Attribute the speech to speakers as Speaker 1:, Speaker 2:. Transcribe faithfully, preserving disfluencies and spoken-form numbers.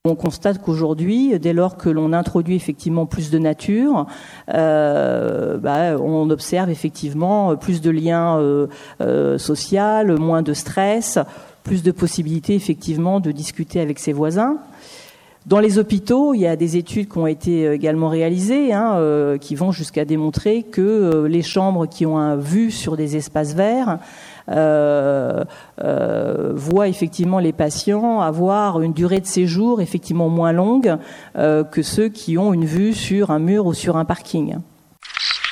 Speaker 1: On constate qu'aujourd'hui, dès lors que l'on introduit effectivement plus de nature, euh, bah, on observe effectivement plus de liens euh, euh, sociaux, moins de stress, plus de possibilités effectivement de discuter avec ses voisins. Dans les hôpitaux, il y a des études qui ont été également réalisées, hein, euh, qui vont jusqu'à démontrer que euh, les chambres qui ont un vue sur des espaces verts Euh, euh, voit effectivement les patients avoir une durée de séjour effectivement moins longue euh, que ceux qui ont une vue sur un mur ou sur un parking.